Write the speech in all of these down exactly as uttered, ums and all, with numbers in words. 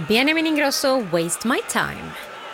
Benjamin Ingrosso, Waste My Time.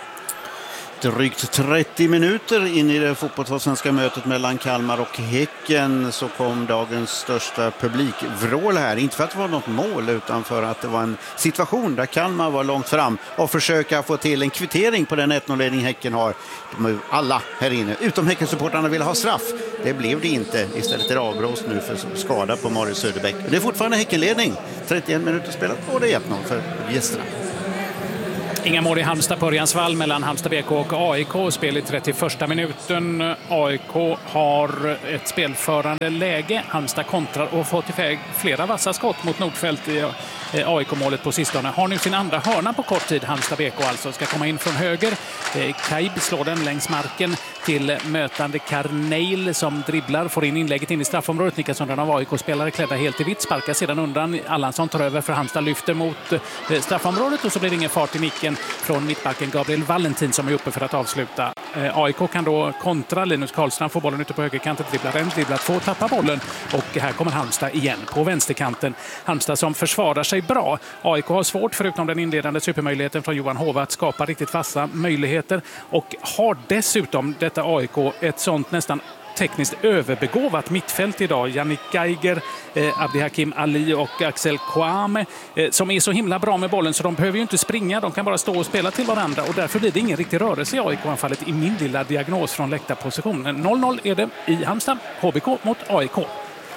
Drygt trettio minuter in i det fotbollsallsvenska mötet mellan Kalmar och Häcken så kom dagens största publikvrål här. Inte för att det var något mål utan för att det var en situation där Kalmar var långt fram och försöka få till en kvittering på den ett noll-ledning Häcken har. De är alla här inne, utom Häckensupportarna ville ha straff. Det blev det inte. Istället är det avblås nu för skada på Marius Söderbäck. Det är fortfarande Häckenledning. trettioen minuter spelat och det är ett noll för gästerna. Inga mål i Halmstad på Örjansvall mellan Halmstad B K och A I K. Spel i trettioförsta minuten. A I K har ett spelförande läge. Halmstad kontrar och har fått iväg flera vassa skott mot Nordfält i A I K-målet på sistone. Har nu sin andra hörna på kort tid. Halmstad B K alltså ska komma in från höger. Kaib slår den längs marken till mötande Karneil som dribblar. Får in inlägget in i straffområdet. Niklas undan av A I K-spelare klädda helt i vitt. Sparkar sedan undan. Allansson tar över för Halmstad lyfter mot straffområdet och så blir det ingen fart i nicken från mittbacken Gabriel Valentin som är uppe för att avsluta. A I K kan då kontra. Linus Karlstrand får bollen ute på högerkanten, dribblar en, dribblar två, tappar bollen och här kommer Halmstad igen på vänsterkanten. Halmstad som försvarar sig bra. A I K har svårt, förutom den inledande supermöjligheten från Johan Hova, att skapa riktigt vassa möjligheter och har dessutom detta A I K ett sånt nästan tekniskt överbegåvat mittfält idag. Yannick Geiger, eh, Abdi Hakim Ali och Axel Kouame eh, som är så himla bra med bollen så de behöver ju inte springa, de kan bara stå och spela till varandra och därför blir det ingen riktig rörelse i A I K-anfallet i min lilla diagnos från läktarpositionen. noll noll är det i Halmstad, H B K mot A I K.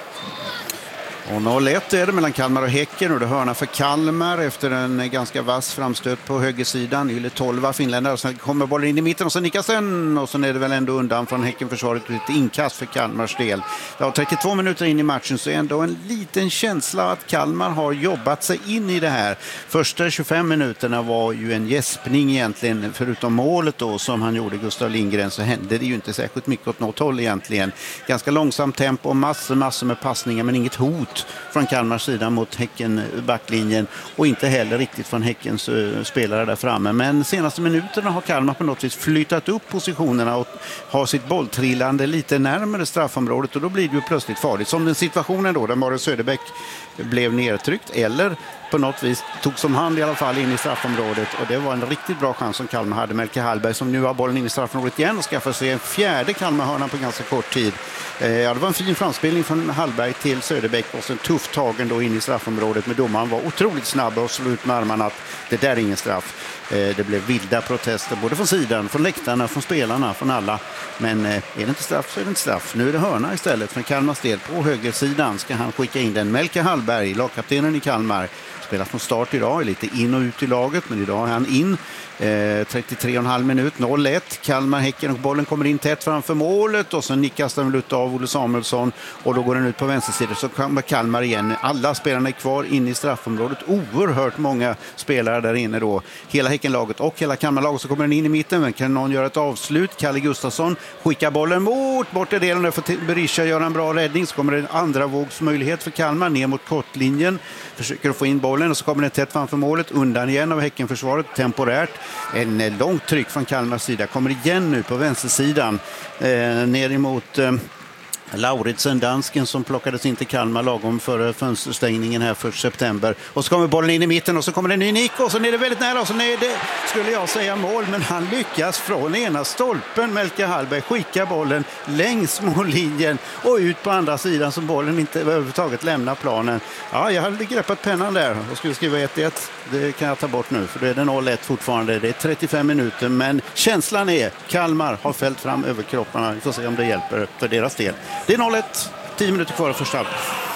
Och noll ett är det mellan Kalmar och Häcken och det hörna för Kalmar efter en ganska vass framstöt på högersidan. Yle tolv finländare och sen kommer bollen in i mitten och så nickas den och sen är det väl ändå undan från Häckenförsvaret och ett inkast för Kalmars del. Ja, trettiotvå minuter in i matchen så är ändå en liten känsla att Kalmar har jobbat sig in i det här. Första tjugofem minuterna var ju en gäspning egentligen, förutom målet då som han gjorde Gustav Lindgren så hände det ju inte särskilt mycket åt något håll egentligen. Ganska långsamt tempo och massor, massor med passningar men inget hot från Kalmars sida mot Häcken backlinjen och inte heller riktigt från Häckens uh, spelare där framme. Men senaste minuterna har Kalmar på något vis flyttat upp positionerna och har sitt bolltrillande lite närmare straffområdet och då blir det ju plötsligt farligt. Som den situationen då där Marius Söderbäck blev nedtryckt eller på något vis tog som hand i alla fall in i straffområdet och det var en riktigt bra chans som Kalmar hade. Melke Hallberg som nu har bollen in i straffområdet igen och skaffar sig en fjärde Kalmarhörna på ganska kort tid. Eh, ja, det var en fin framspelning från Hallberg till Söderbäck och så en tuff tagen då in i straffområdet med domaren var otroligt snabb och slog ut med armarna att det där är ingen straff. Eh, det blev vilda protester både från sidan, från läktarna, från spelarna, från alla. Men eh, är det inte straff så är det inte straff. Nu är det hörna istället för Kalmars del. På högersidan ska han skicka in den. Melke Hallberg, lagkaptenen i Kalmar, spelar från start idag, är lite in och ut i laget men idag är han in. Eh, trettiotre och en halv minut, noll ett. Kalmar Häcken och bollen kommer in tätt framför målet och så nickas den ut av Olle Samuelsson och då går den ut på vänstersidan så kommer Kalmar igen. Alla spelarna är kvar inne i straffområdet. Oerhört många spelare där inne då. Hela Häckenlaget och hela Kalmarlaget så kommer den in i mitten men kan någon göra ett avslut. Kalle Gustafsson skickar bollen mot bortre delen där för Berisha gör en bra räddning så kommer det en andra vågsmöjlighet för Kalmar ner mot kortlinjen. Försöker att få in bollen och så kommer den tätt framför målet undan igen av Häckenförsvaret temporärt. En långt tryck från Kalmars sida. Kommer igen nu på vänstersidan. Eh, ner emot eh, Lauritsen, dansken som plockades in till Kalmar lagom före fönsterstängningen här för september. Och så kommer bollen in i mitten och så kommer det en ny nick och så är det väldigt nära och så är det, skulle jag säga, mål. Men han lyckas från ena stolpen. Melke Hallberg skickar bollen längs mållinjen och ut på andra sidan som bollen inte överhuvudtaget lämnar planen. Ja, jag hade greppat pennan där och skulle skriva ett ett. Det kan jag ta bort nu för det är det noll ett fortfarande. Det är trettiofem minuter men känslan är Kalmar har fällt fram över kropparna. Vi får se om det hjälper för deras del. Det är noll ett, tio minuter kvar första halvlek.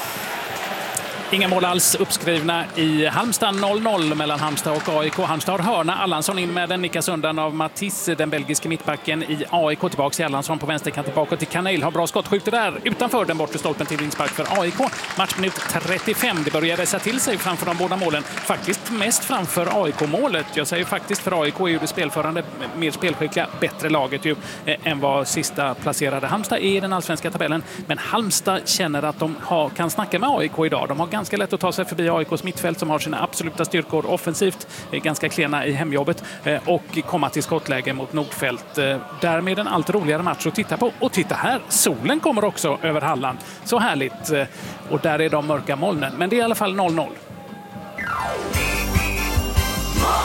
Inga mål alls uppskrivna i Halmstad. noll noll mellan Halmstad och A I K. Halmstad har hörna. Allansson in med den, nickas undan av Matisse, den belgiske mittbacken i A I K. Tillbaka till Allansson på vänsterkant, tillbaka till Karneil. Har bra skott, skjuter där utanför den bortre stolpen till vinspark för A I K. Matchminut trettiofem. Det börjar resa till sig framför de båda målen. Faktiskt mest framför A I K-målet. Jag säger faktiskt för A I K är ju det spelförande, mer spelskickliga, bättre laget ju eh, än vad sista placerade Halmstad är i den allsvenska tabellen. Men Halmstad känner att de har, kan snacka med A I K idag. De har ganska lätt att ta sig förbi A I Ks mittfält som har sina absoluta styrkor offensivt, ganska klena i hemjobbet och komma till skottläge mot Nordfält. Därmed en allt roligare match att titta på. Och titta här, solen kommer också över Halland. Så härligt. Och där är de mörka molnen. Men det är i alla fall noll noll.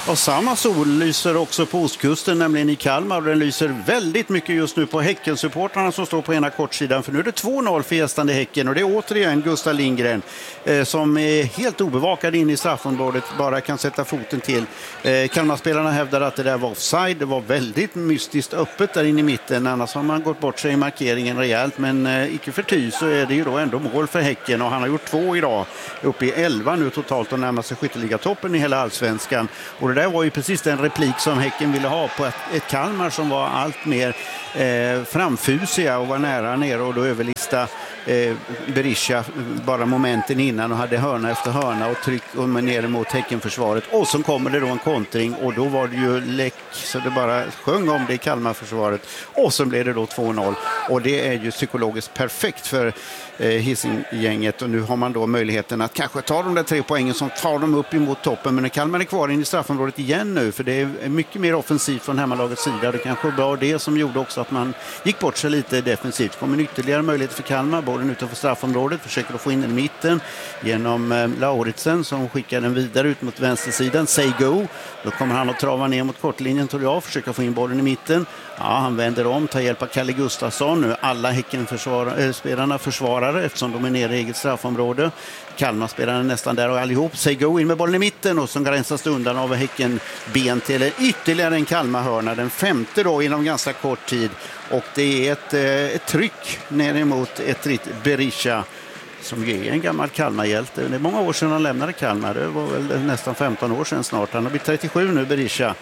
Och samma sol lyser också på ostkusten, nämligen i Kalmar. Och den lyser väldigt mycket just nu på Häcken-supportrarna som står på ena kortsidan. För nu är det två noll för gästande Häcken. Och det är återigen Gustav Lindgren eh, som är helt obevakad in i straffområdet. Bara kan sätta foten till. Eh, Kalmarspelarna hävdar att det där var offside. Det var väldigt mystiskt öppet där inne i mitten. Annars har man gått bort sig i markeringen rejält. Men eh, icke förty så är det ju då ändå mål för Häcken. Och han har gjort två idag. Uppe i elva nu totalt och närmar sig skytteligatoppen i hela allsvenskan. Och det där var ju precis den replik som Häcken ville ha på ett, ett Kalmar som var allt mer eh, framfusiga och var nära ner och då överlista eh, Berisha bara momenten innan och hade hörna efter hörna och tryck och ner mot Häckenförsvaret. Och så kommer det då en kontring och då var det ju läck så det bara sjöng om det i Kalmarförsvaret. Och så blev det då två noll och det är ju psykologiskt perfekt för eh, Hising-gänget och nu har man då möjligheten att kanske ta de där tre poängen som tar dem upp emot toppen, men Kalmar är kvar in i straffområdet igen nu för det är mycket mer offensivt från hemmalagets sida. Det kanske var det som gjorde också att man gick bort sig lite defensivt. Kommer en ytterligare möjlighet för Kalmar, bollen utanför straffområdet, försöker att få in den i mitten genom eh, Lauritsen som skickar den vidare ut mot vänstersidan. Say go, då kommer han att trava ner mot kortlinjen tror jag, försöka få in bollen i mitten. Ja, han vänder om, tar hjälp av Kalle Gustafsson. Nu alla Häcken-spelarna försvarare eftersom de är nere i eget straffområde. Kalmar-spelarna nästan där och allihop. Say go in med bollen i mitten och som gränsas undan av Häcken ben till ytterligare en Kalmar-hörna. Den femte då inom ganska kort tid. Och det är ett, ett tryck ner emot ett Berisha som är en gammal Kalmarhjälte. Det är många år sedan han lämnade Kalmar. Det var väl nästan femton år sedan snart. Han har blivit trettiosju nu, Berisha.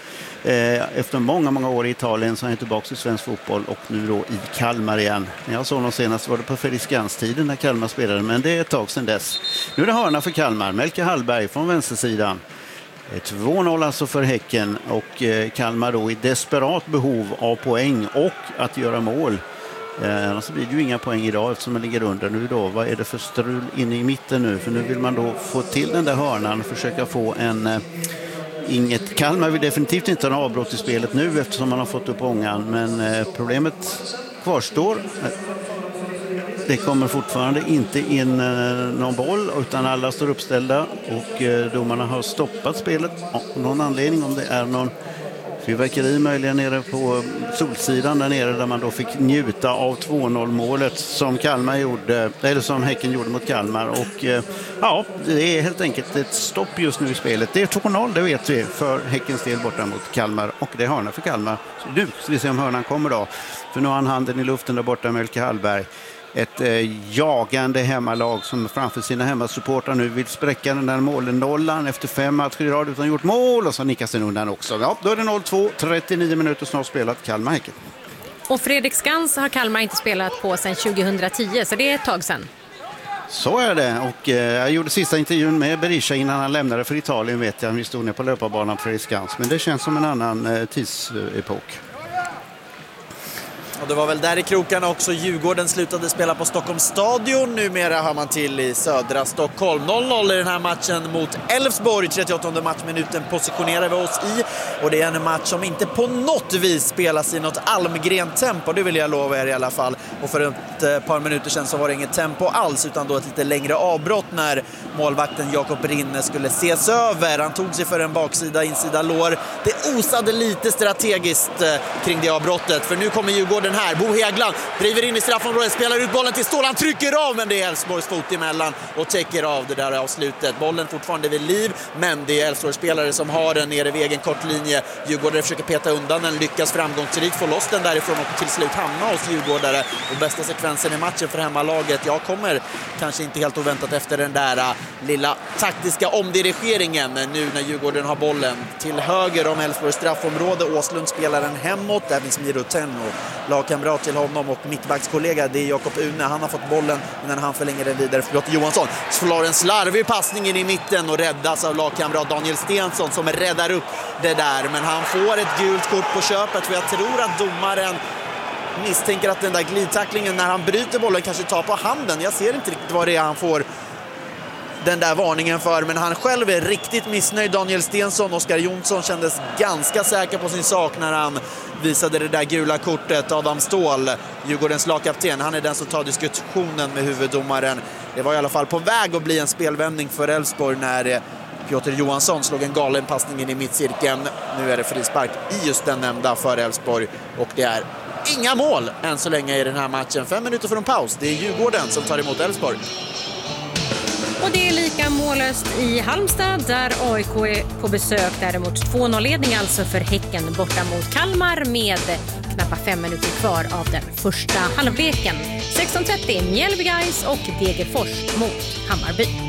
Efter många, många år i Italien så är han tillbaka i svensk fotboll och nu då i Kalmar igen. När jag såg honom senast var det på Fredriksskans-tiden när Kalmar spelade, men det är ett tag sedan dess. Nu är det hörna för Kalmar. Melke Hallberg från vänstersidan. två noll alltså för Häcken och Kalmar då i desperat behov av poäng och att göra mål. Eh, annars blir det ju inga poäng idag eftersom man ligger under nu då. Vad är det för strul inne i mitten nu? För nu vill man då få till den där hörnan och försöka få en... Eh, inget Kalmar vill definitivt inte ha en avbrott i spelet nu eftersom man har fått upp ångan. Men eh, problemet kvarstår. Det kommer fortfarande inte in eh, någon boll utan alla står uppställda och eh, domarna har stoppat spelet av någon anledning, om det är någon fyrverkeri möjligen nere på solsidan där nere där man då fick njuta av två noll målet som Kalmar gjorde, eller som Häcken gjorde mot Kalmar och eh, ja, det är helt enkelt ett stopp just nu i spelet. Det är två noll, det vet vi, för Häckens del borta mot Kalmar och det är hörna för Kalmar. Så nu ska vi se om hörnan kommer då, för nu har han handen i luften där borta med Melke Hallberg. Ett eh, jagande hemmalag som framför sina hemmasupportrar nu vill spräcka den där målen nollan efter fem matcher i rad utan gjort mål och så nickas den undan också. Ja, då är det noll två, trettionio minuter snart spelat Kalmar-Häcken. Och Fredriksskans har Kalmar inte spelat på sedan tjugohundratio, så det är ett tag sedan. Så är det och eh, jag gjorde sista intervjun med Berisha innan han lämnade för Italien, vet jag. Vi stod ner på löparbanan på Fredriksskans, men det känns som en annan eh, tidsepok. Och det var väl där i krokarna också Djurgården slutade spela på Stockholms stadion. Numera hör man till i södra Stockholm. noll noll i den här matchen mot Elfsborg. trettionionde matchminuten positionerar vi oss i. Och det är en match som inte på något vis spelas i något Almgren-tempo. Det vill jag lova er i alla fall. Och för ett par minuter sedan så var det inget tempo alls utan då ett lite längre avbrott när målvakten Jakob Rinne skulle ses över. Han tog sig för en baksida, insida lår. Det osade lite strategiskt kring det avbrottet. För nu kommer Djurgården här. Bo Hägland driver in i straffområdet, spelar ut bollen till Ståhl. Han trycker av, men det är Elfsborgs fot emellan och täcker av det där avslutet. Bollen fortfarande vid liv, men det är Elfsborgs spelare som har den nere vid egen kortlinje. Djurgårdare försöker peta undan den, lyckas framgångsrikt få loss den därifrån och till slut hamna hos Djurgårdare. Och bästa sekvensen i matchen för hemmalaget, jag kommer kanske inte helt oväntat efter den där uh, lilla taktiska omdirigeringen nu när Djurgården har bollen till höger om Elfsborgs straffområde. Åslund spelar den hemåt, där finns Miro Tenno, lagkamrat till honom, och mittbackskollega det är Jakob Une. Han har fått bollen innan han förlänger den vidare för Lotte Johansson. Slår en slarvig passningen i mitten och räddas av lagkamrat Daniel Stensson som räddar upp det där. Men han får ett gult kort på köpet, för jag tror att domaren misstänker att den där glidtacklingen när han bryter bollen kanske tar på handen. Jag ser inte riktigt vad det är han får den där varningen för, men han själv är riktigt missnöjd, Daniel Stensson. Oskar Jonsson kändes ganska säker på sin sak när han visade det där gula kortet. Adam Ståhl, Djurgårdens lagkapten, han är den som tar diskussionen med huvuddomaren. Det var i alla fall på väg att bli en spelvändning för Elfsborg när Piotr Johansson slog en galen passning in i mittcirkeln. Nu är det frispark i just den nämnda för Elfsborg. Och det är inga mål än så länge i den här matchen. Fem minuter från paus. Det är Djurgården som tar emot Elfsborg. Och det är lika mållöst i Halmstad där A I K är på besök. Däremot två noll-ledning alltså för Häcken borta mot Kalmar med knappt fem minuter kvar av den första halvleken. sexton trettio Mjällby Guys och Degerfors mot Hammarby.